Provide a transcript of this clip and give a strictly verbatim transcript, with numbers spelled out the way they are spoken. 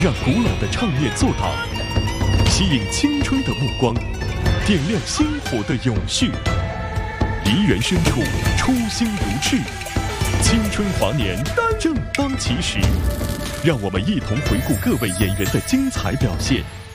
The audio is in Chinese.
让古老的唱念坐倒，吸引青春的目光，点亮星火的永续。梨园深处，初心如赤，青春华年正当其时。让我们一同回顾各位演员的精彩表现。